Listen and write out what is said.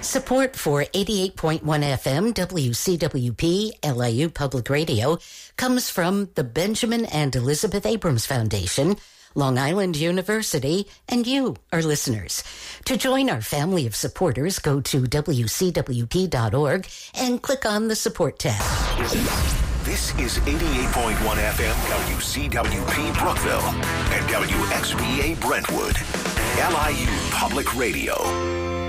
Support for 88.1 FM WCWP LIU Public Radio comes from the Benjamin and Elizabeth Abrams Foundation, Long Island University, and you, our listeners. To join our family of supporters, go to WCWP.org and click on the Support tab. This is 88.1 FM WCWP Brookville and WXVA Brentwood, LIU Public Radio.